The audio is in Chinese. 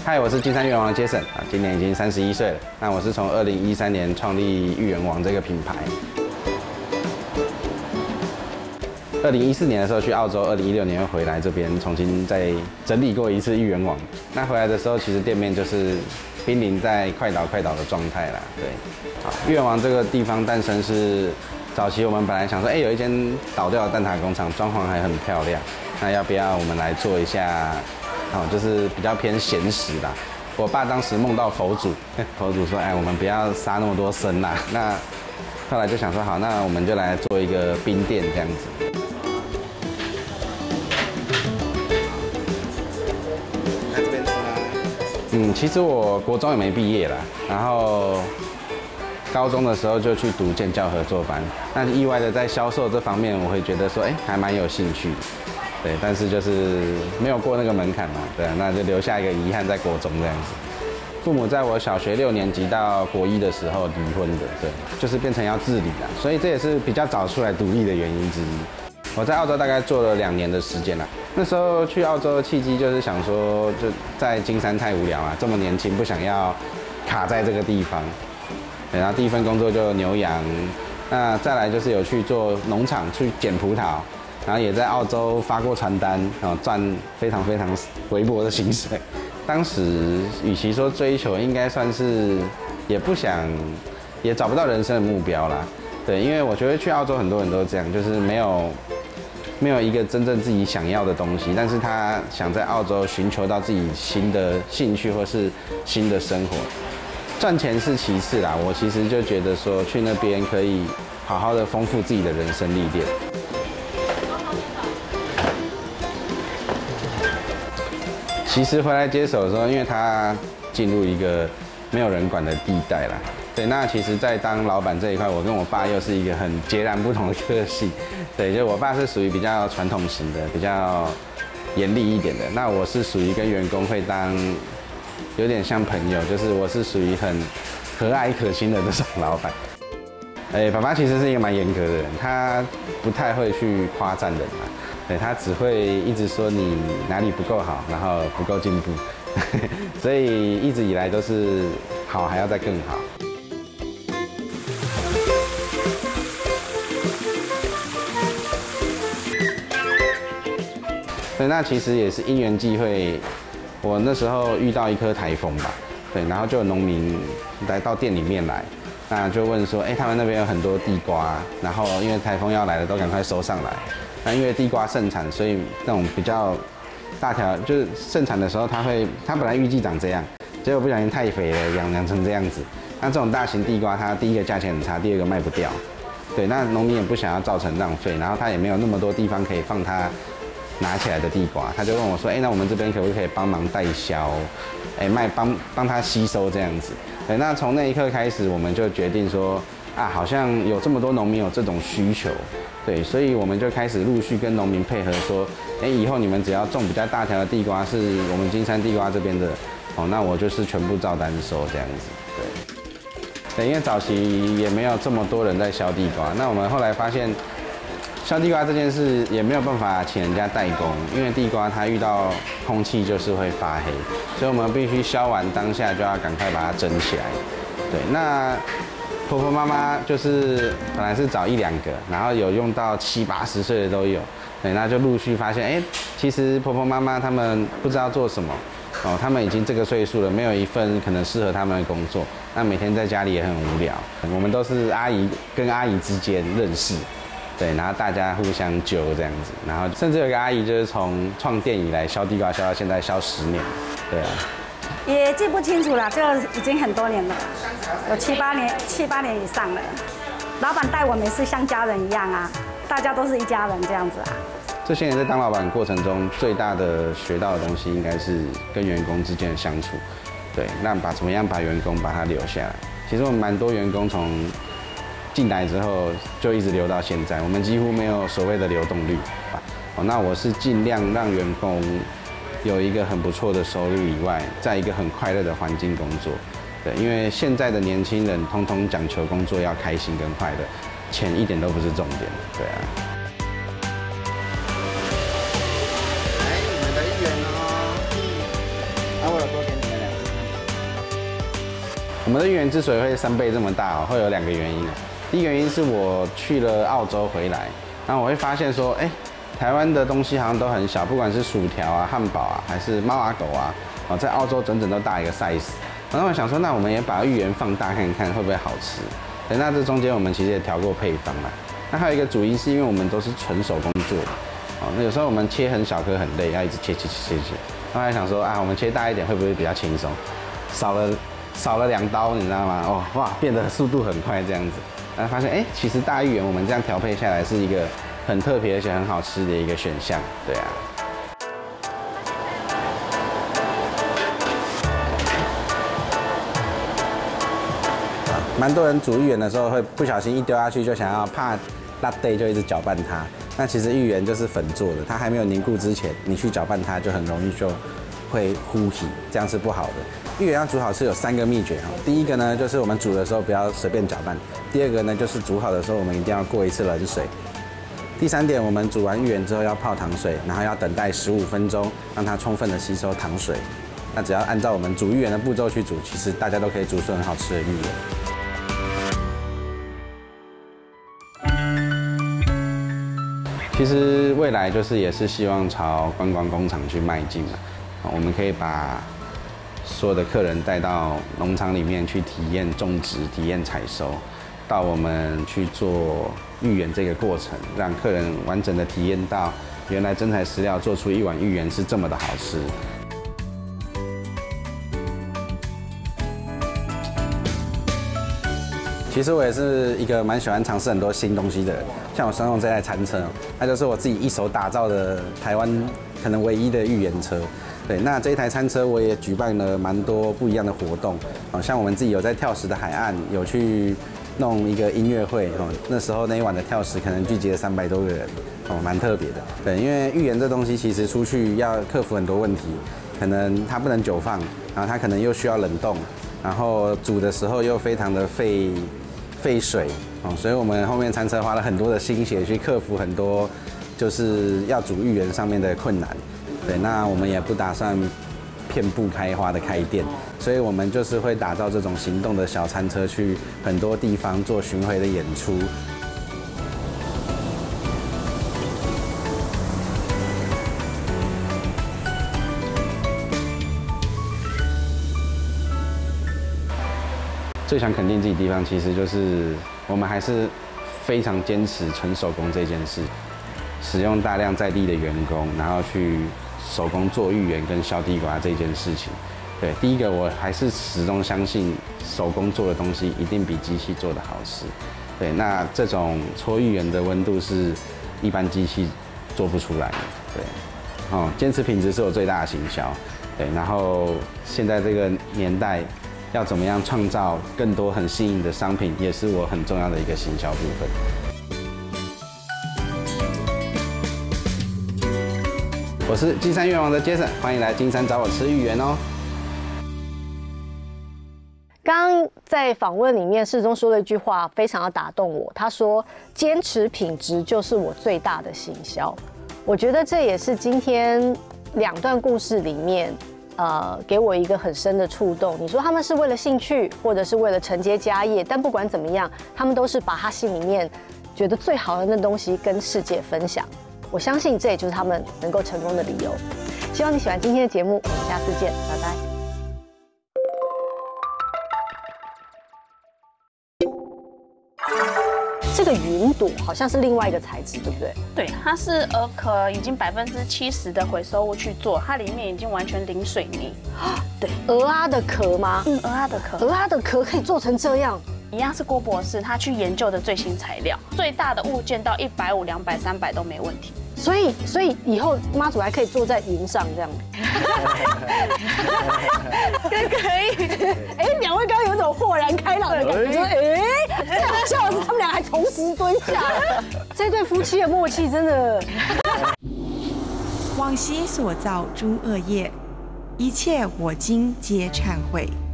嗨，我是金山芋圆王Jason啊，今年已经31岁了。那我是从2013年创立芋圆王这个品牌。2014年的时候去澳洲，2016年又回来这边重新再整理过一次芋圆王。那回来的时候，其实店面就是濒临在快倒的状态啦。对，好，芋圆王这个地方诞生是早期我们本来想说，有一间倒掉的蛋挞工厂，装潢还很漂亮，那要不要我们来做一下？就是比较偏咸食啦。我爸当时梦到佛祖，佛祖说：“我们不要杀那么多生啦。”那后来就想说，好，那我们就来做一个冰店这样子。来这边吃吗？其实我国中也没毕业啦，然后高中的时候就去读建教合作班。那意外的在销售这方面，我会觉得说，还蛮有兴趣的。对，但是就是没有过那个门槛嘛，对，那就留下一个遗憾在国中这样子。父母在我小学6年级到国1的时候离婚的，对，就是变成要自理啦，所以这也是比较早出来独立的原因之一。我在澳洲大概做了2年的时间啦，那时候去澳洲的契机就是想说，就在金山太无聊啊，这么年轻不想要卡在这个地方，对，然后第一份工作就牛羊，那再来就是有去做农场去捡葡萄。然后也在澳洲发过传单，赚非常微薄的薪水。当时与其说追求，应该算是也不想，也找不到人生的目标啦。对，因为我觉得去澳洲很多人都这样，就是没有一个真正自己想要的东西，但是他想在澳洲寻求到自己新的兴趣或是新的生活。赚钱是其次啦，我其实就觉得说去那边可以好好的丰富自己的人生历练。其实回来接手的时候，因为他进入一个没有人管的地带啦，对，那其实，在当老板这一块，我跟我爸又是一个很截然不同的个性，对，就我爸是属于比较传统型的，比较严厉一点的，那我是属于跟员工会当有点像朋友，就是我是属于很和蔼可亲的这种老板。爸爸其实是一个蛮严格的人，他不太会去夸赞人嘛。对，他只会一直说你哪里不够好，然后不够进步，所以一直以来都是好还要再更好。对，那其实也是因缘际会，我那时候遇到一颗台风吧，对，然后就有农民来到店里面来，那就问说，他们那边有很多地瓜，然后因为台风要来了，都赶快收上来。那因为地瓜盛产，所以那种比较大条，就是盛产的时候，它本来预计长这样，结果不小心太肥了，养成这样子。那这种大型地瓜，它第一个价钱很差，第二个卖不掉。对，那农民也不想要造成浪费，然后他也没有那么多地方可以放他拿起来的地瓜，他就问我说：“那我们这边可不可以帮忙代销？帮他吸收这样子。”对，那从那一刻开始，我们就决定说，好像有这么多农民有这种需求。对，所以我们就开始陆续跟农民配合说，以后你们只要种比较大条的地瓜，是我们金山地瓜这边的，那我就是全部照单收这样子。对，因为早期也没有这么多人在削地瓜，那我们后来发现，削地瓜这件事也没有办法请人家代工，因为地瓜它遇到空气就是会发黑，所以我们必须削完当下就要赶快把它蒸起来。对，那婆婆妈妈就是本来是找1-2个，然后有用到70、80岁的都有，对，那就陆续发现，其实婆婆妈妈他们不知道做什么，他们已经这个岁数了，没有一份可能适合他们的工作，那每天在家里也很无聊。我们都是阿姨跟阿姨之间认识，对，然后大家互相揪这样子，然后甚至有一个阿姨就是从创店以来削地瓜削到现在削10年，对啊。 也记不清楚了，就已经很多年了，有7、8年以上了。老板带我们是像家人一样啊，大家都是一家人这样子啊。 这些年在当老板过程中，最大的学到的东西应该是跟员工之间的相处。对，那怎么样把员工把他留下来？其实我们蛮多员工从进来之后就一直留到现在，我们几乎没有所谓的流动率。那我是尽量让员工有一个很不错的收入以外，在一个很快乐的环境工作。对，因为现在的年轻人通通讲求工作要开心跟快乐，钱一点都不是重点。对啊。来，你们的芋圆哦。我有多给你们。 们的芋圆之所以会3倍这么大会有2个原因啊。第一个原因是我去了澳洲回来，然后我会发现说，台湾的东西好像都很小，不管是薯条啊、汉堡啊，还是猫啊、狗啊，在澳洲整整都大一个 size。然后我想说，那我们也把芋圆放大看看会不会好吃。那这中间我们其实也调过配方啦。那还有一个主因是因为我们都是纯手工做的，那有时候我们切很小颗很累，要一直切。然后还想说我们切大一点会不会比较轻松？少了2刀，你知道吗？哇，变得速度很快这样子。然后发现其实大芋圆我们这样调配下来是一个很特别而且很好吃的一个选项，对啊。蛮多人煮芋圆的时候会不小心一丢下去就想要怕拉堆，就一直搅拌它。那其实芋圆就是粉做的，它还没有凝固之前，你去搅拌它就很容易就会糊起，这样是不好的。芋圆要煮好吃有3个秘诀哈。第一个呢，就是我们煮的时候不要随便搅拌；第二个呢，就是煮好的时候我们一定要过1次冷水；第3点，我们煮完芋圆之后要泡糖水，然后要等待15分钟，让它充分的吸收糖水。那只要按照我们煮芋圆的步骤去煮，其实大家都可以煮出很好吃的芋圆。其实未来也是希望朝观光工厂去迈进嘛。我们可以把所有的客人带到农场里面去体验种植、体验采收，到我们去做芋圆这个过程，让客人完整的体验到原来真材实料做出一碗芋圆是这么的好吃。其实我也是一个蛮喜欢尝试很多新东西的人，像我身上这台餐车，它就是我自己一手打造的台湾可能唯一的芋圆车。对，那这一台餐车我也举办了蛮多不一样的活动，像我们自己有在跳石的海岸有去弄一个音乐会，那时候那一晚的跳石可能聚集了300多个人，蛮特别的。对，因为芋圆这东西其实出去要克服很多问题，可能它不能久放，然后它可能又需要冷冻，然后煮的时候又非常的费水，所以我们后面餐车花了很多的心血去克服很多就是要煮芋圆上面的困难。对，那我们也不打算遍布开花的开店，所以我们就是会打造这种行动的小餐车，去很多地方做巡回的演出。最想肯定自己的地方，其实就是我们还是非常坚持纯手工这件事，使用大量在地的员工，然后去手工做芋圆跟削地瓜这件事情。对，第一个我还是始终相信手工做的东西一定比机器做的好吃。对，那这种搓芋圆的温度是一般机器做不出来的。对，坚持品质是我最大的行销。对，然后现在这个年代，要怎么样创造更多很新颖的商品，也是我很重要的一个行销部分。我是金山芋圆王的 Jason， 欢迎来金山找我吃芋圆哦。 刚刚在访问里面，世忠说了一句话，非常的打动我。他说：“坚持品质就是我最大的行销。”我觉得这也是今天2段故事里面，给我一个很深的触动。你说他们是为了兴趣，或者是为了承接家业，但不管怎么样，他们都是把他心里面觉得最好的那东西跟世界分享。我相信这也就是他们能够成功的理由。希望你喜欢今天的节目，我们下次见，拜拜。这个云朵好像是另外一个材质，对不对？ 对，它是鹅壳已经70%的回收物去做，它里面已经完全零水泥。 对，鹅鸭的壳吗？ 鹅鸭的壳。 鹅鸭的壳可以做成这样？ 一样是郭博士他去研究的最新材料，最大的物件到150、200、300都没问题。 所以以后妈祖还可以坐在云上这样。 可以。 2位刚刚有一种豁然开朗的感觉，说最好笑的是他们俩还同时蹲下，这对夫妻的默契真的。 往昔所造诸恶业，一切我今皆忏悔。